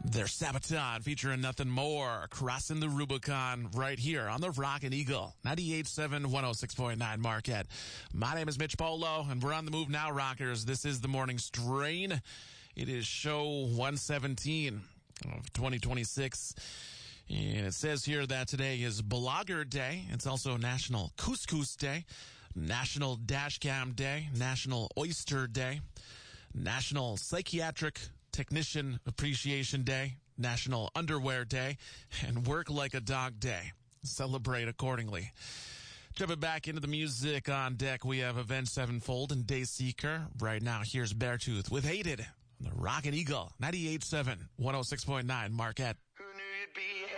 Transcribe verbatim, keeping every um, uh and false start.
There's Sabaton featuring nothing more, crossing the Rubicon right here on the Rockin' Eagle, ninety-eight point seven, one oh six point nine Marquette. My name is Mitch Polo, and we're on the move now, rockers. This is the morning strain. It is show one seventeen of twenty twenty-six. And it says here that today is Blogger Day. It's also National Couscous Day, National Dashcam Day, National Oyster Day, National Psychiatric Technician Appreciation Day, National Underwear Day, and Work Like a Dog Day. Celebrate accordingly. Jumping back into the music on deck, we have Avenged Sevenfold and Dayseeker. Right now, here's Beartooth with Hated on the Rockin' Eagle, ninety-eight point seven, one oh six point nine Marquette. Who knew you'd be